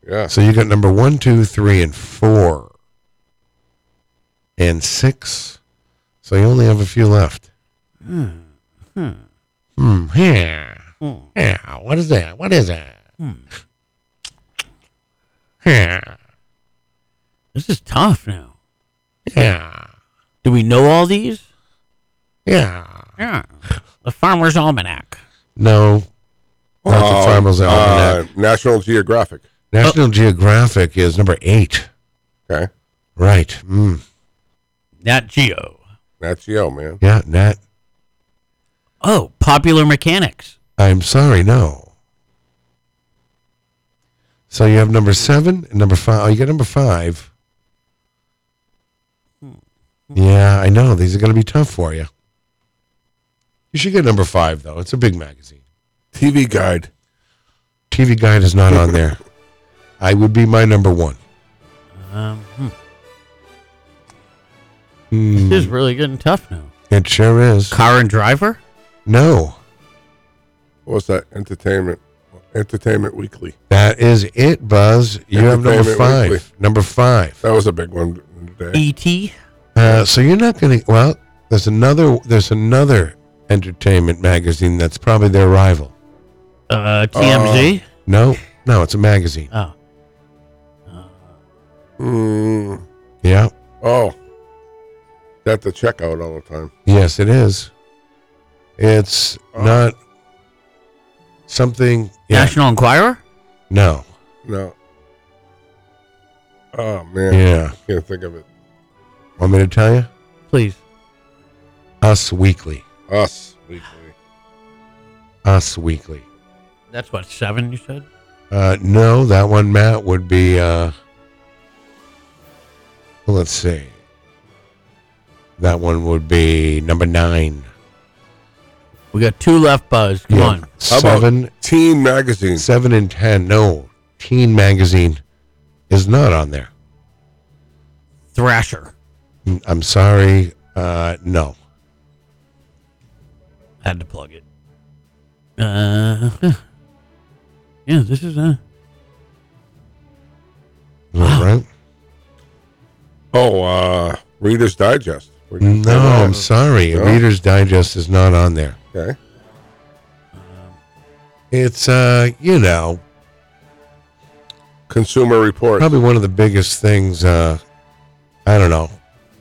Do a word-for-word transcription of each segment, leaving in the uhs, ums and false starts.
Yeah. So you got number one, two, three, and four. And six. So you only have a few left. Hmm. Hmm. Hmm. Yeah. Hmm. Yeah. What is that? What is that? Hmm. Yeah. This is tough now. Yeah. Do we know all these? Yeah. Yeah. The Farmer's Almanac. No. Not Um, the Farmer's Almanac. Uh, National Geographic. National oh. Geographic is number eight. Okay. Right. Mm. Nat Geo. Nat Geo, man. Yeah, Nat. Oh, Popular Mechanics. I'm sorry, no. So you have number seven and number five. Oh, you got number five. Yeah, I know. These are going to be tough for you. You should get number five, though. It's a big magazine. T V Guide. T V Guide is not on there. I would be my number one. Um, hmm. Hmm. This is really getting tough now. It sure is. Car and Driver? No. What's that? Entertainment. Entertainment Weekly. That is it, Buzz. You have number five. Weekly. Number five. That was a big one today. E T? Uh, so you're not going to. Well, there's another. There's another entertainment magazine that's probably their rival. Uh, T M Z? Uh, no, no, it's a magazine. Oh. Mm. Yeah. Oh. That the checkout all the time. Yes, it is. It's Oh. not something. Yeah. National Enquirer? No. No. Oh, man. Yeah. I can't think of it. Want me to tell you? Please. Us Weekly. Us Weekly. Us Weekly. That's what, seven you said? Uh, no, that one, Matt, would be. Uh, well, let's see. That one would be number nine. We got two left, Buzz. Come Yeah. on. How Seven. about Teen Magazine? Seven and ten. No, Teen Magazine is not on there. Thrasher. Mm, I'm sorry. Uh, no. Had to plug it. Uh, yeah, this is uh Is that right? Oh, uh, Reader's Digest. Reader's No, I'm Digest. sorry. No? Reader's Digest is not on there. Okay. It's, uh, you know, Consumer Reports. probably one of the biggest things. Uh, I don't know.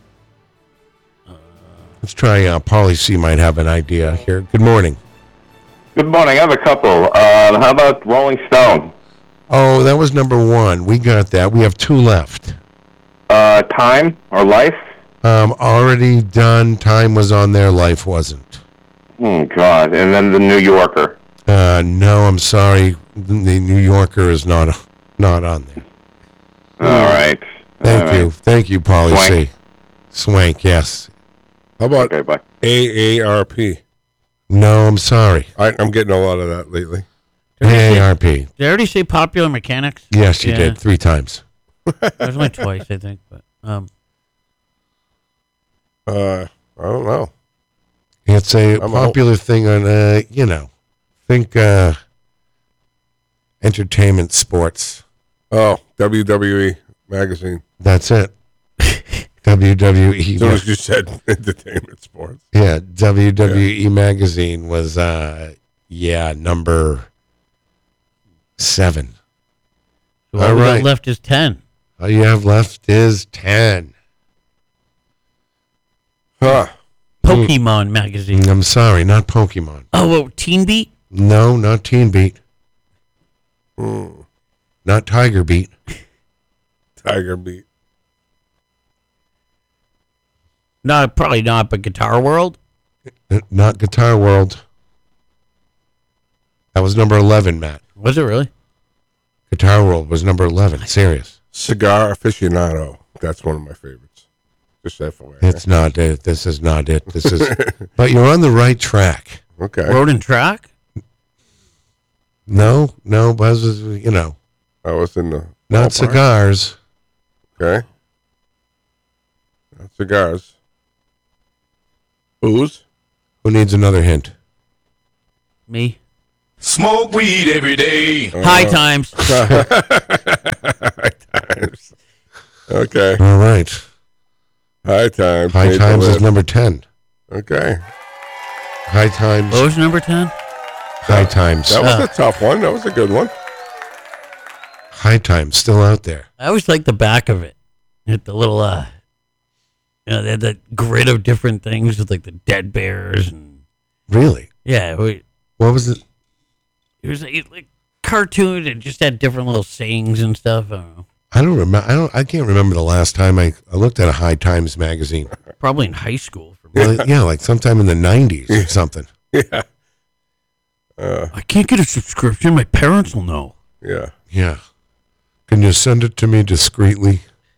Let's try. Uh, Paulie C might have an idea here. Good morning. Good morning. I have a couple. Uh, how about Rolling Stone? Oh, that was number one. We got that. We have two left. Uh, Time or Life? Um, already done. Time was on there. Life wasn't. Oh, God. And then the New Yorker. Uh, no, I'm sorry. The New Yorker is not not on there. All right. Thank All you. right. Thank you, Paulie Swank. C. Swank, yes. How about Okay, bye. A A R P? No, I'm sorry. I, I'm getting a lot of that lately. A A R P. Did I already say Popular Mechanics? Yes, you Yeah. did. Three times. There's only twice, I think. But um, Uh, I don't know. It's a I'm popular thing on, uh, you know, think uh, entertainment sports. Oh, W W E Magazine. That's it. W W E. As soon as you said entertainment sports. Yeah, W W E magazine was, uh, yeah, number seven. so all All we got right. left is ten. All you have left is ten. Huh. Pokemon magazine. I'm sorry, not Pokemon. Oh, well, Teen Beat? No, not Teen Beat. Mm. Not Tiger Beat. Tiger Beat. No, probably not, but Guitar World? Uh, Not Guitar World. That was number eleven, Matt. Was it really? Guitar World was number eleven. Serious. Cigar Aficionado. That's one of my favorites. Just F Y I. It's not it. This is not it. This is. But you're on the right track. Okay. Road and Track? No, no, Buzz is, you know, I was in the. not ballpark. cigars. Okay. Not cigars. Booze. Who needs another hint? Me? Smoke weed every day. High Times. Okay. All right. High Times. High made the Times is list. number ten. Okay. High Times. What was number ten? High Times. That was Uh. a tough one. That was a good one. High Times still out there. I always like the back of it. With the little, uh, you know, they had that grid of different things with like the dead bears and Really? yeah, we, What was it? it was like, like cartoon and just had different little sayings and stuff. I don't know. I don't remember. I don't. I can't remember the last time I, I looked at a High Times magazine. Probably in high school for me. Well, yeah, like sometime in the nineties or something. Yeah. Uh, I can't get a subscription. My parents will know. yeah. Yeah. Can you send it to me discreetly?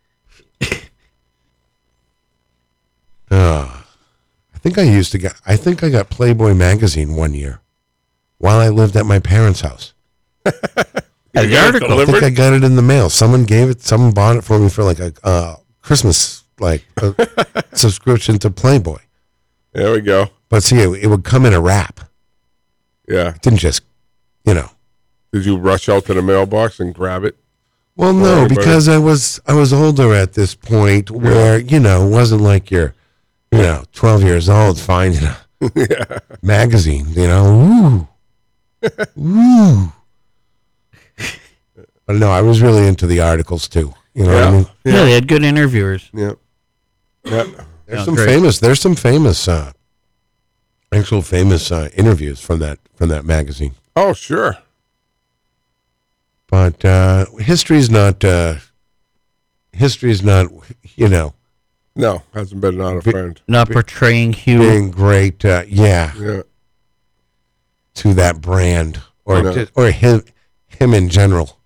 uh, I think I used to get. I think I got Playboy magazine one year while I lived at my parents' house. The got it article. I think delivered? I got it in the mail. Someone gave it. Someone bought it for me for like a uh, Christmas like a subscription to Playboy. There we go. But see, it, it would come in a wrap. Yeah. It didn't just, you know. Did you rush out to the mailbox and grab it? Well, Or no, anybody? because I was I was older at this point, where you know it wasn't like you're, you know, twelve years old finding a Yeah. magazine. You know, ooh, ooh. But no, I was really into the articles too. You know what I Yeah. mean? Yeah, they had good interviewers. Yeah. Yeah. There's Oh, some great. famous. There's some famous, uh, actual famous uh, interviews from that from that magazine. Oh, sure. But uh, history's not. Uh, history's not. You know, No, hasn't been not a friend. Not portraying Hugh. being great. Uh, yeah, Yeah. to that brand or No. just, or him him in general.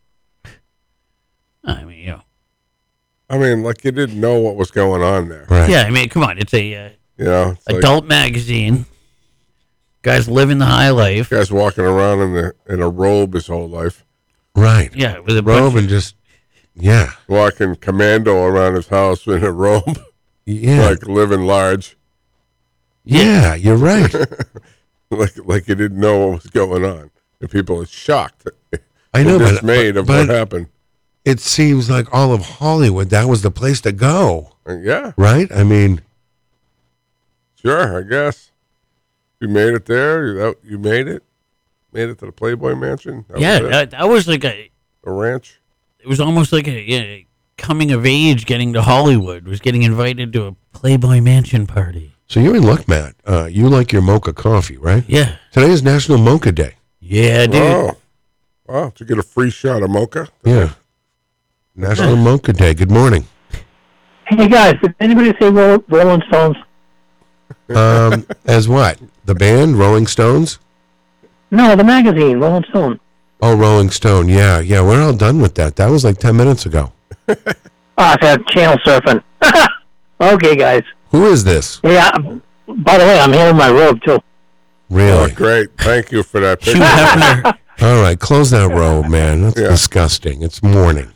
I mean, you know. I mean, like you didn't know what was going on there. Right. Yeah, I mean, come on. It's a uh, You know, it's like adult magazine. Guys living the high life. guys walking around in the in a robe his whole life, Right. Yeah, with a Robe bunch and just. Yeah. walking commando around his house in a robe, Yeah. like living large, yeah. You're right. like like you didn't know what was going on, and people are shocked, I know, and but, dismayed but, of what but happened. it seems like all of Hollywood, that was the place to go, And yeah, right? I mean, sure, I guess you made it there. You, that, you made it, made it to the Playboy Mansion. That Yeah, was it? that, that was like a. a ranch. It was almost like a yeah, coming of age. Getting to Hollywood was getting invited to a Playboy Mansion party. so you're in luck, Matt. Uh, you like your mocha coffee, right? Yeah, Today is National Mocha Day. yeah, dude. Oh, wow! Did you get a free shot of mocha? Yeah. National Mocha Day. Good morning. Hey guys, did anybody say Roll- Rolling Stones? Um, as what? The band, Rolling Stones? No, the magazine, Rolling Stone. Oh, Rolling Stone. Yeah, yeah. We're all done with that. That was like ten minutes ago. Ah, I said channel surfing. Okay, guys. Who is this? Yeah. By the way, I'm here in my robe too. Oh, Really? great! Thank you for that Hugh picture. Hefner. All right, close that robe, man. That's Yeah. disgusting. It's morning.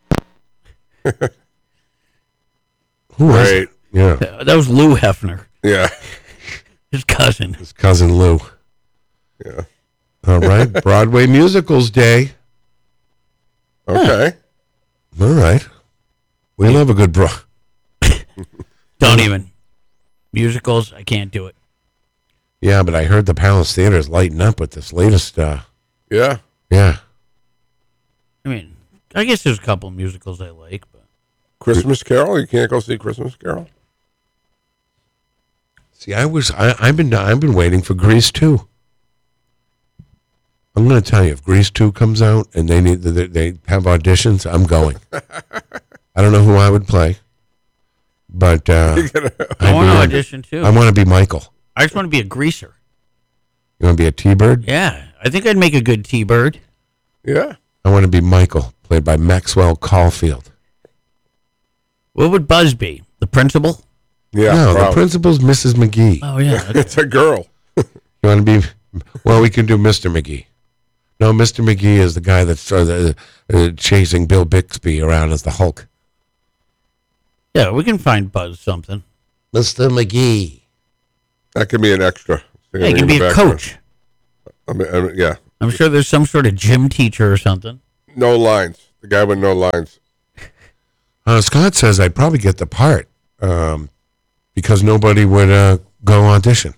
Who was Great. it? Yeah, That was Lou Hefner, Yeah, his cousin. his cousin Lou. yeah. All right, Broadway Musicals Day. Okay. All right. We love a good bro. Don't even. Musicals, I can't do it. Yeah, but I heard the Palace Theater is lighting up with this latest. Uh, Yeah. yeah. I mean, I guess there's a couple of musicals I like, but Christmas Carol. You can't go see Christmas Carol. See, I was I, I've been I've been waiting for Grease two. I'm going to tell you, if Grease two comes out and they need they, they have auditions, I'm going. I don't know who I would play, but uh, I want to I'd be- audition too. I want to be Michael. I just want to be a greaser. You want to be a T-Bird? Yeah, I think I'd make a good T-Bird. Yeah. I want to be Michael, played by Maxwell Caulfield. What would Buzz be? The principal? Yeah. no, the probably. principal's Missus McGee. Oh yeah. okay. It's a girl. You want to be? Well, we can do Mister McGee. No, Mister McGee is the guy that's uh, uh, chasing Bill Bixby around as the Hulk. Yeah, we can find Buzz something. Mister McGee. That could be an extra. Yeah, he can be a coach. I mean, I mean, yeah. I'm sure there's some sort of gym teacher or something. No lines. The guy with no lines. Uh, Scott says I'd probably get the part um, because nobody would uh, go audition.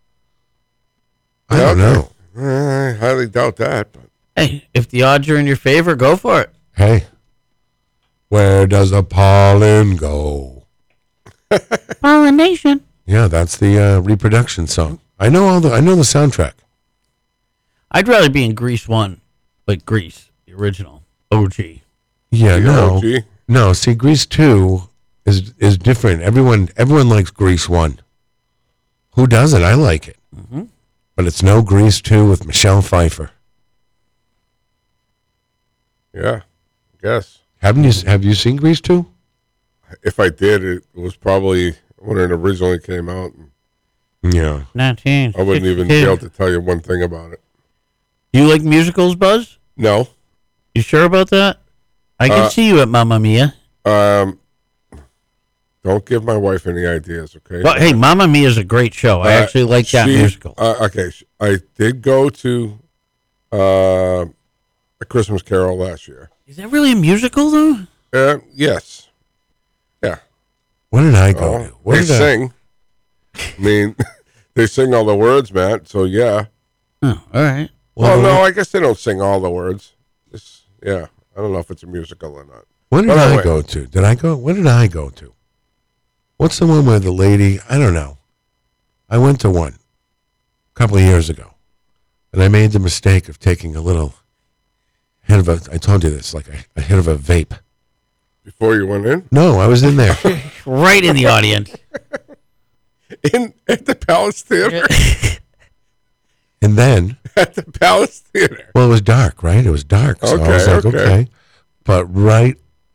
I Yeah, don't okay. know. Uh, I highly doubt that. But Hey, if the odds are in your favor, go for it. Hey, where does the pollen go? Pollination. Yeah, that's the uh, reproduction song. I know all the. I know the soundtrack. I'd rather be in Grease one, like Grease, the original O G. Yeah, The no, O G? no. See, Grease two is is different. Everyone everyone likes Grease one. Who doesn't? I like it, Mm-hmm. but it's no Grease two with Michelle Pfeiffer. yeah, I guess. Haven't you? Have you seen Grease two? If I did, it was probably when it originally came out. And Yeah. nineteen. I wouldn't even be able to tell you one thing about it. Do you like musicals, Buzz? No. You sure about that? I can Uh, see you at Mamma Mia. Um, don't give my wife any ideas, okay? Well, hey, Mamma Mia is a great show. I Uh, actually like that she- musical. Uh, okay, sh- I did go to uh, A Christmas Carol last year. Is that really a musical, though? Uh, yes. Yeah. What did I go Oh, to? What they did I- sing. I mean, they sing all the words, Matt. So yeah. Oh, all right. Well, no, I guess they don't sing all the words. It's, yeah, I don't know if it's a musical or not. What did By the I way- go to? Did I go? What did I go to? What's the one where the lady? I don't know. I went to one a couple of years ago, and I made the mistake of taking a little hit of a. I told you this, like a, a hit of a vape. Before you went in, No, I was in there, Right in the audience. in at the Palace Theater, and then at the Palace Theater. well, it was dark, right? It was dark, so I was Okay, like, okay. okay. But right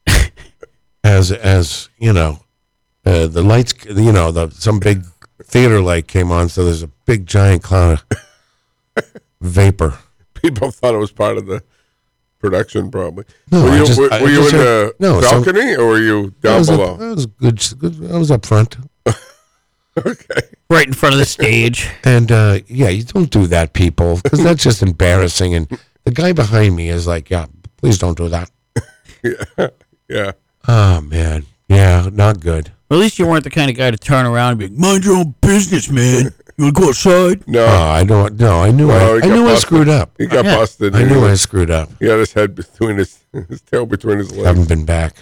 as as you know, uh, the lights, you know, the some big theater light came on, so there's a big giant cloud of vapor. People thought it was part of the production, probably. No, were I you, just- were, I were you just in heard- the no, some- balcony or were you I down was below? Up, I was good, good. I was up front, Okay. Right in front of the stage. and uh, yeah, you don't do that, people, because that's just embarrassing. And the guy behind me is like, "Yeah, please don't do that." Yeah. Yeah. Oh man, yeah, not good. At least you weren't the kind of guy to turn around and be like, mind your own business, man. You want to go outside? No. Oh, I don't. No, I knew. Well, I, he I got knew I busted. screwed up. He got Yeah. busted. I He knew I was- screwed up. He had his head between his his tail between his legs. Haven't been back.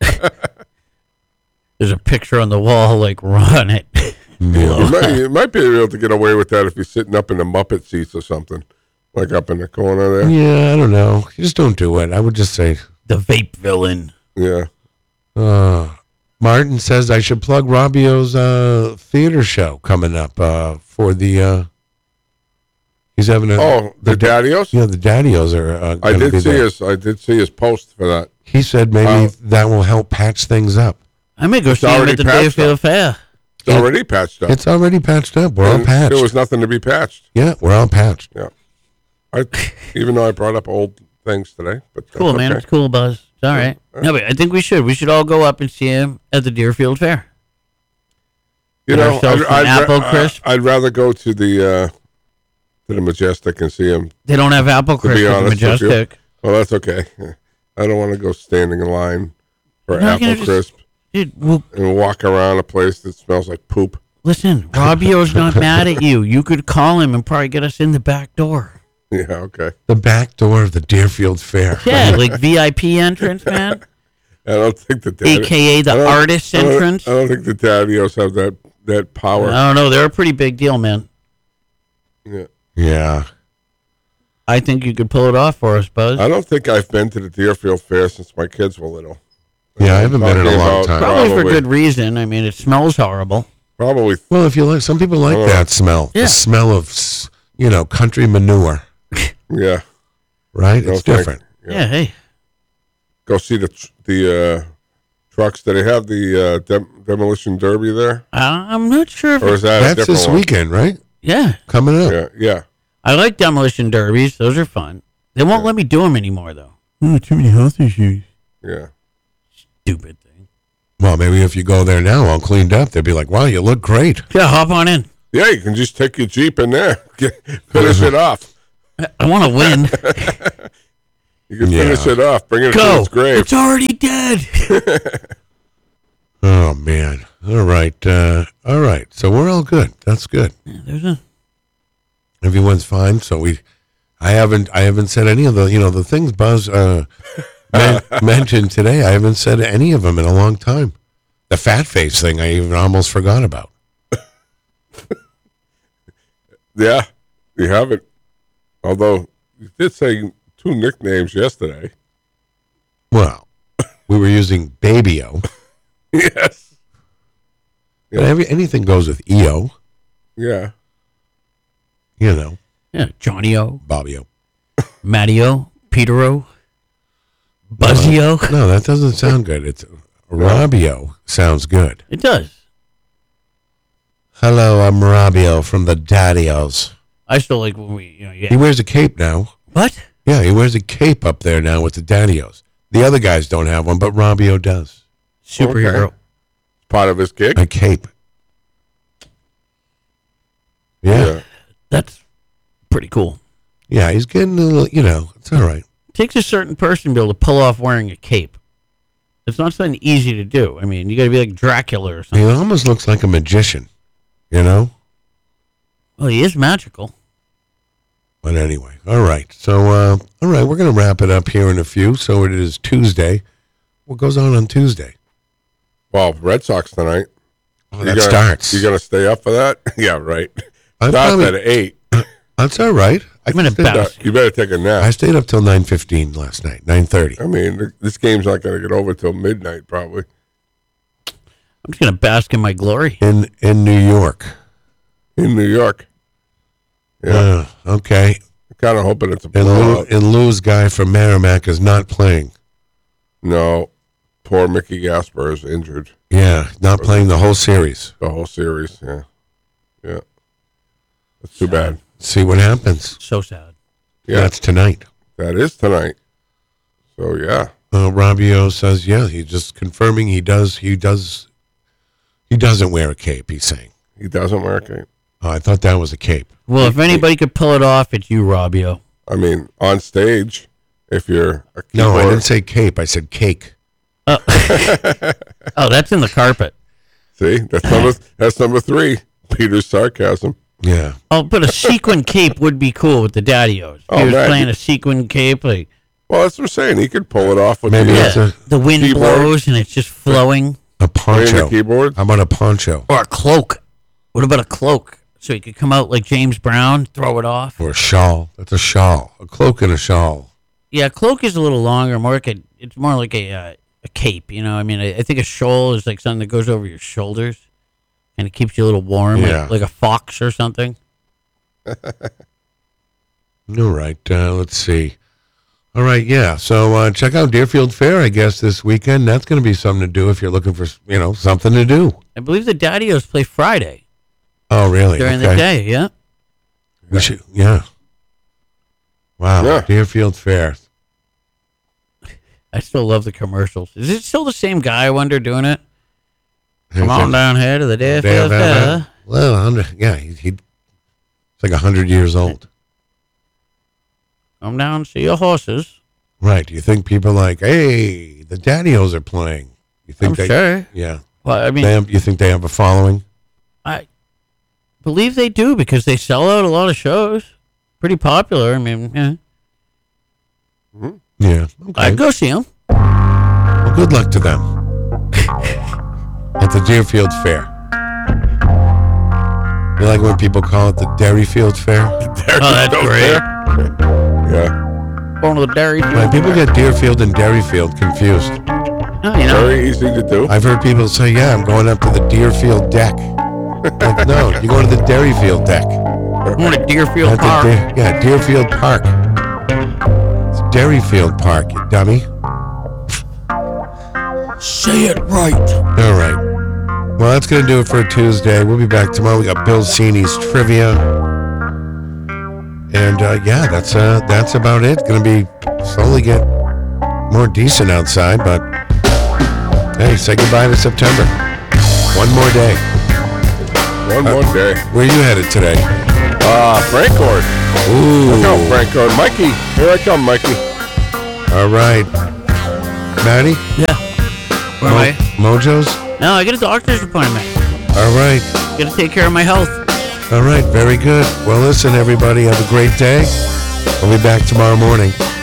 There's a picture on the wall, like, run it. Yeah. You might, you might be able to get away with that if you're sitting up in the Muppet seats or something, like up in the corner there. Yeah, I don't know. You just don't do it. I would just say. The vape villain. Yeah. Uh, Martin says I should plug Robbio's uh, theater show coming up uh, for the. Uh, he's having a. Oh, the Daddios. Yeah, the Daddios are. Uh, I gonna be did see there. his. I did see his post for that. He said maybe Uh, that will help patch things up. I may go see him already at the patched Deerfield Fair. It's already patched up. It's already patched up. We're all And patched. There was nothing to be patched. yeah, we're all patched. Yeah. I, even though I brought up old things today, but that's Cool, man. okay. It's cool, Buzz. It's all right. No, but I think we should. We should all go up and see him at the Deerfield Fair. You Get know, ourselves I'd, some I'd, ra- apple crisp. I- I'd rather go to the uh, to the Majestic and see him. They don't have apple To be crisp at the honest with you. Majestic. Well, that's okay. I don't want to go standing in line for You're not apple gonna just- crisp Dude, well, and walk around a place that smells like poop. listen, Robbio's not mad at you. You could call him and probably get us in the back door. Yeah, okay. The back door of the Deerfield Fair. Yeah, like V I P entrance, man. I don't think the A daddy, K A I the don't- artist I don't- entrance. I don't think the Daddios have that that power. I don't know. They're a pretty big deal, man. Yeah. Yeah. I think you could pull it off for us, Buzz. I don't think I've been to the Deerfield Fair since my kids were little. Yeah, I haven't been in a Talking long about time. Probably for Probably, good reason. I mean, it smells horrible. probably Well, if you like, some people like Oh. that smell. Yeah. The smell of, s- you know, country manure, yeah. right? No It's thank- different. Yeah, hey. Go see the tr- the uh, trucks. Do they have the uh, dem- demolition derby there, Uh, I'm not sure if or is that a That's different this one? weekend, right? Yeah. Coming up. Yeah, yeah, I like demolition derbies. Those are fun. They won't let me do them anymore, though. Oh, too many health issues. yeah. Stupid thing. Well, maybe if you go there now, all cleaned up, they'll be like, wow, you look great. Yeah, hop on in. Yeah, you can just take your Jeep in there, get, finish it off. I want to win. You can Yeah. finish it off. Bring it to Go. its grave. It's already dead. Oh man. All right. Uh, all right. So we're all good. That's good. There's a Everyone's fine. So we, I haven't, I haven't said any of the, you know, the things Buzz uh, men- mentioned today. I haven't said any of them in a long time. The fat face thing, I even almost forgot about. Yeah, you haven't. Although you did say two nicknames yesterday. Well, we were using Baby-O. Yes. But every, anything goes with E O, Yeah. you know, yeah, Johnny O, Bobby-O. Matty O, Peter O, Buzzy O. No, that doesn't sound good. It's Robbio sounds good. It does. Hello, I'm Robbio from the Daddy-O's. I still like when we, you know, He yeah. wears a cape now. What? Yeah, he wears a cape up there now with the Daddy-O's. The other guys don't have one, but Robbio does. Superhero. Okay. Part of his gig. A cape. Yeah. Yeah. That's pretty cool. Yeah, he's getting a little, you know, it's all right. It takes a certain person to be able to pull off wearing a cape. It's not something easy to do. I mean, you got to be like Dracula or He something. almost looks like a magician, you know? Well, he is magical. But anyway, all right. So, uh, all right, we're going to wrap it up here in a few. So it is Tuesday. What goes on on Tuesday? Well, Red Sox tonight. Oh, You that gonna- starts. You gonna stay up for that? Yeah, right. I'm Starts probably- at eight. That's all right. I I'm going to stayed, bounce. You better take a I nap. stayed up till nine fifteen last night, nine thirty. I mean, th- this game's not gonna get over till midnight, probably. I'm just going to bask in my glory. In, in New York. In New York. Yeah. Uh, okay. I'm kind of hoping it's a And, Lou, blowout. and Lou's guy from Merrimack is not playing. No. Poor Mickey Gasper is injured Yeah, not playing the whole series. the whole series. Yeah. Yeah. That's too bad. See what happens. So sad. Yeah. That's tonight. That is tonight. So, yeah. Uh, Robbio says, yeah, he's just confirming he does, he does, he doesn't wear a cape, he's saying. He doesn't wear a cape. Oh, I thought that was a cape. Well, if anybody could pull it off, it's you, Robbio. I mean, on stage, if you're a keyboard, No, I didn't say cape. I said cake. Oh, that's in the carpet. see, that's number that's number three. Peter's sarcasm. Yeah. Oh, but a sequin cape would be cool with the Daddy-O's. If Oh, he was man. playing a sequin cape, like, Well, that's what I'm saying. He could pull it off with Maybe the, that's yeah, a- the wind keyboard. blows and it's just flowing. A playing the poncho. keyboard. How about a poncho? Or a cloak. What about a cloak? So he could come out like James Brown, throw it off. Or a shawl. That's a shawl. A cloak and a shawl. Yeah, a cloak is a little longer, more like a, it's more like a uh, a cape, you know? I mean, I, I think a shawl is like something that goes over your shoulders and it keeps you a little warm, Yeah. like, like a fox or something. All right. Uh, let's see. All right. Yeah. So uh, check out Deerfield Fair, I guess, this weekend. That's going to be something to do if you're looking for, you know, something to do. I believe the Daddy-O's play Friday Oh, really? during Okay. the day, yeah? We should, yeah. Wow. Yeah. Deerfield Fair. I still love the commercials. Is it still the same guy, I wonder, doing it? Come on down here to the Deerfield Fair. Well, a hundred- yeah, he, he, it's like a hundred years old. Come down and see your horses. Right. Do you think people are like, hey, the Daddy-O's are playing? You think I'm they, sure. Yeah. Well, I mean, They have, you think they have a following? I believe they do because they sell out a lot of shows. Pretty popular. I mean, yeah. Yeah. Okay. I'd go see them. Well, good luck to them at the Deerfield Fair. You like when people call it the Dairyfield Fair? Oh, that's Go great. there. Yeah. Going to the dairy. Right, people get Deerfield and Dairyfield confused. Oh, you know, Very easy to do. I've heard people say, yeah, I'm going up to the Deerfield deck. Like, no, you're going to the Dairyfield deck. going to Deerfield At the Park. Deer- yeah, Deerfield Park. It's Dairyfield Park, you dummy. Say it right. All right. Well, that's going to do it for Tuesday. We'll be back tomorrow. We got Bill Cini's trivia. And, uh, yeah, that's uh, that's about it. Going to be slowly get more decent outside, but hey, say goodbye to September. One more day. One more day. Where are you headed today? Ah, Frankfurt. Ooh. Look out, Frankfurt. Mikey. Here I come, Mikey. All right. Maddie? Yeah. Where Mo- am I? Mojo's? No, I got a doctor's appointment. All right. Got to take care of my health. All right. Very good. Well, listen, everybody. Have a great day. We'll be back tomorrow morning.